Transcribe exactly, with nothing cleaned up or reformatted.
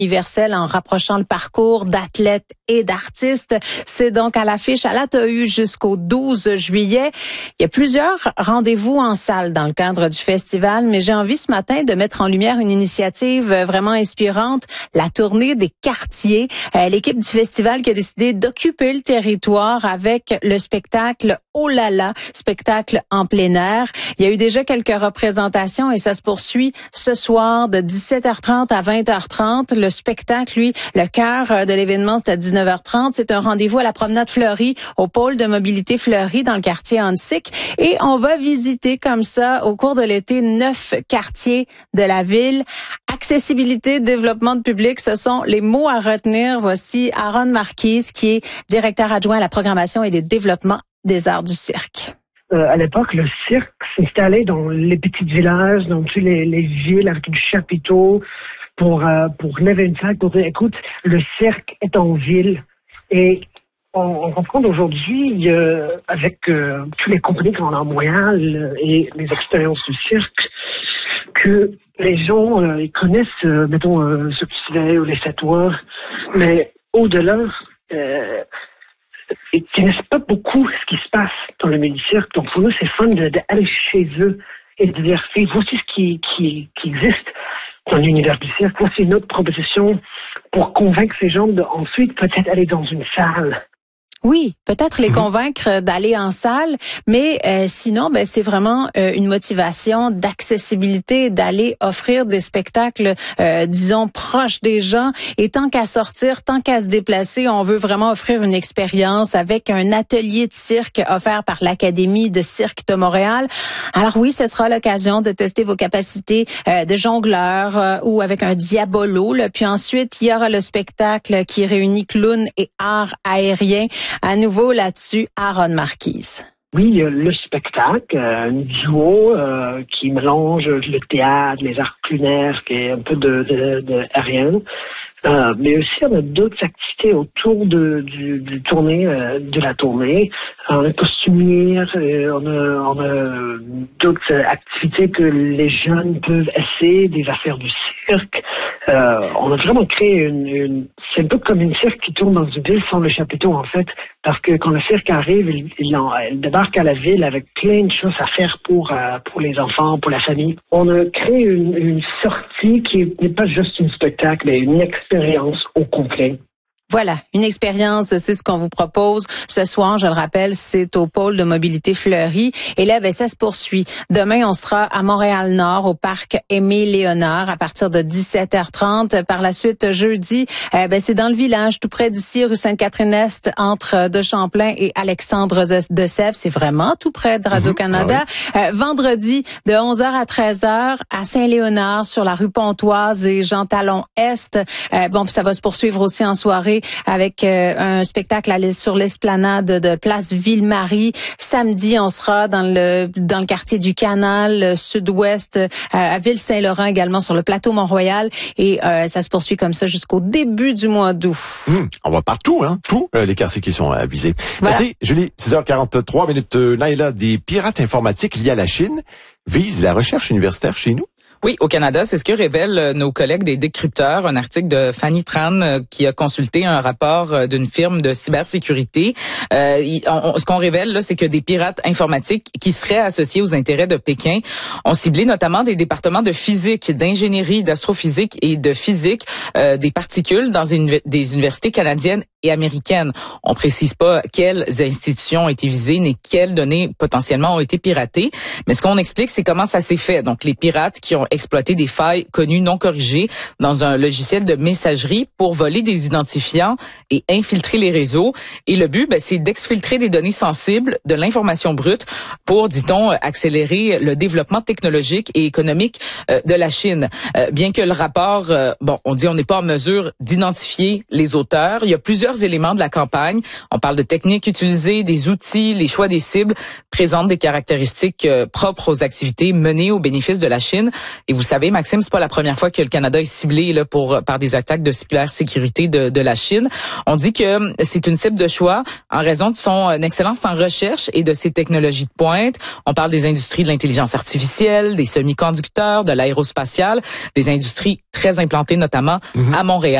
universel en rapprochant le parcours d'athlètes et d'artistes. C'est donc à l'affiche à l'A T A U jusqu'au douze juillet. Il y a plusieurs rendez-vous en salle dans le cadre du festival, mais j'ai envie ce matin de mettre en lumière une initiative vraiment inspirante, la tournée des quartiers. Euh, l'équipe du festival qui a décidé d'occuper le territoire avec le spectacle Oh là là, spectacle en plein air. Il y a eu déjà quelques représentations et ça se poursuit ce soir de dix-sept heures trente à vingt heures trente. Le spectacle, lui, le cœur de l'événement, c'est à dix-neuf heures trente. C'est un rendez-vous à la promenade Fleury, au pôle de mobilité Fleury, dans le quartier Antique. Et on va visiter comme ça, au cours de l'été, neuf quartiers de la ville. Accessibilité, développement de public, ce sont les mots à retenir. Voici Aaron Marquise, qui est directeur adjoint à la programmation et des développements des arts du cirque. Euh, à l'époque, le cirque s'installait dans les petits villages, dans toutes les, les villes avec du chapiteau pour euh, pour lever une salle, pour dire, écoute, le cirque est en ville. Et on, on comprend aujourd'hui, euh, avec euh, toutes les compagnies qu'on a à Montréal et les expériences du cirque, que les gens euh, ils connaissent, euh, mettons, euh, ce petit ou les sept voies, mais au-delà, euh, ils connaissent pas beaucoup ce qui se passe dans le mini-cirque. Donc pour nous, c'est fun d'aller chez eux et de dire, voici ce qui, qui, qui existe dans l'univers du cirque. Voici une autre proposition pour convaincre ces gens de ensuite peut-être aller dans une salle. Oui, peut-être les convaincre d'aller en salle, mais euh, sinon, ben c'est vraiment euh, une motivation d'accessibilité, d'aller offrir des spectacles, euh, disons, proches des gens. Et tant qu'à sortir, tant qu'à se déplacer, on veut vraiment offrir une expérience avec un atelier de cirque offert par l'Académie de cirque de Montréal. Alors oui, ce sera l'occasion de tester vos capacités euh, de jongleur euh, ou avec un diabolo. Là. Puis ensuite, il y aura le spectacle qui réunit clown et art aérien. À nouveau là-dessus, Aaron Marquise. Oui, le spectacle, un duo euh, qui mélange le théâtre, les arts culinaires, qui est un peu de, de, de aérien. Euh, mais aussi, on a d'autres activités autour de, du, du tournée, euh, de la tournée. On a costumière, euh, on a, on a d'autres activités que les jeunes peuvent essayer, des affaires du cirque. Euh, on a vraiment créé une, une... C'est un peu comme une cirque qui tourne dans une ville sans le chapiteau, en fait. Parce que quand le cirque arrive, il, il, en, il débarque à la ville avec plein de choses à faire pour, euh, pour les enfants, pour la famille. On a créé une, une sortie qui n'est pas juste un spectacle, mais une expérience au complet. Voilà, une expérience, c'est ce qu'on vous propose ce soir. Je le rappelle, c'est au pôle de mobilité Fleury. Et là, ben ça se poursuit. Demain, on sera à Montréal-Nord, au parc Aimé-Léonard, à partir de dix-sept heures trente. Par la suite, jeudi, euh, ben c'est dans le village, tout près d'ici, rue Sainte-Catherine-Est, entre de Champlain et Alexandre de Sèvres. C'est vraiment tout près de Radio-Canada. Mmh, ah oui. euh, vendredi, de onze heures à treize heures, à Saint-Léonard, sur la rue Pontoise et Jean Talon Est. Euh, bon, puis ça va se poursuivre aussi en soirée avec euh, un spectacle sur l'esplanade de Place Ville-Marie. Samedi, on sera dans le dans le quartier du Canal, sud-ouest, euh, à Ville-Saint-Laurent également, sur le plateau Mont-Royal. Et euh, ça se poursuit comme ça jusqu'au début du mois d'août. Mmh, on va partout, hein, tous euh, les quartiers qui sont avisés. Voilà. Merci, Julie. six heures quarante-trois minutes. Euh, Naïla, des pirates informatiques liés à la Chine visent la recherche universitaire chez nous? Oui, au Canada, c'est ce que révèlent nos collègues des décrypteurs, un article de Fanny Tran qui a consulté un rapport d'une firme de cybersécurité. Euh, on, ce qu'on révèle là, c'est que des pirates informatiques qui seraient associés aux intérêts de Pékin ont ciblé notamment des départements de physique, d'ingénierie, d'astrophysique et de physique euh, des particules dans une, des universités canadiennes et américaines. On précise pas quelles institutions ont été visées ni quelles données potentiellement ont été piratées, mais ce qu'on explique, c'est comment ça s'est fait. Donc, les pirates qui ont exploité des failles connues non corrigées dans un logiciel de messagerie pour voler des identifiants et infiltrer les réseaux. Et le but, ben, c'est d'exfiltrer des données sensibles de l'information brute pour, dit-on, accélérer le développement technologique et économique euh, de la Chine. Euh, bien que le rapport, euh, bon, on dit on n'est pas en mesure d'identifier les auteurs, il y a plusieurs plusieurs éléments de la campagne. On parle de techniques utilisées, des outils, les choix des cibles présentent des caractéristiques euh, propres aux activités menées au bénéfice de la Chine. Et vous savez, Maxime, c'est pas la première fois que le Canada est ciblé là pour par des attaques de cybersécurité de, de la Chine. On dit que c'est une cible de choix en raison de son excellence en recherche et de ses technologies de pointe. On parle des industries de l'intelligence artificielle, des semi-conducteurs, de l'aérospatiale, des industries très implantées notamment mm-hmm. à Montréal.